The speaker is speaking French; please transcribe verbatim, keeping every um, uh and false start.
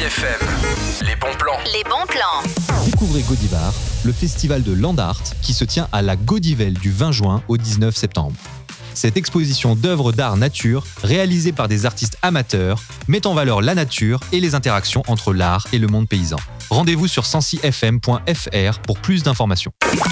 F M, les bons plans. Les bons plans. Découvrez Godivar, le festival de land art qui se tient à la Godivelle du vingt juin au dix-neuf septembre. Cette exposition d'œuvres d'art nature réalisées par des artistes amateurs met en valeur la nature et les interactions entre l'art et le monde paysan. Rendez-vous sur sensi f m point f r pour plus d'informations.